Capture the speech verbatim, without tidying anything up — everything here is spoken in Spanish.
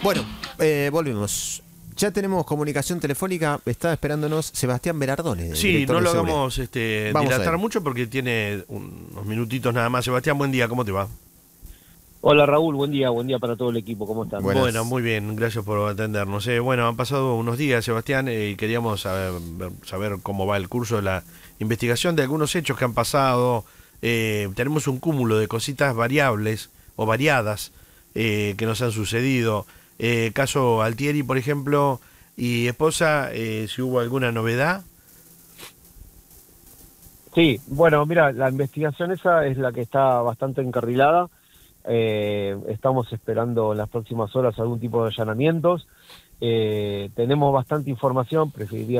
Bueno, eh, volvemos. Ya tenemos comunicación telefónica, está esperándonos Sebastián Berardone. Sí, no de lo seguridad. hagamos este, Vamos a dilatar él. mucho porque tiene unos minutitos nada más. Sebastián, buen día, ¿cómo te va? Hola Raúl, buen día, buen día para todo el equipo, ¿cómo están? Buenas. Bueno, muy bien, gracias por atendernos. Eh, bueno, han pasado unos días, Sebastián, eh, y queríamos saber, saber cómo va el curso de la investigación de algunos hechos que han pasado. Eh, tenemos un cúmulo de cositas variables o variadas eh, que nos han sucedido. Eh, caso Altieri, por ejemplo, y esposa, eh, si hubo alguna novedad. Sí, bueno, mira, la investigación esa es la que está bastante encarrilada. Eh, estamos esperando en las próximas horas algún tipo de allanamientos. Eh, tenemos bastante información, preferiría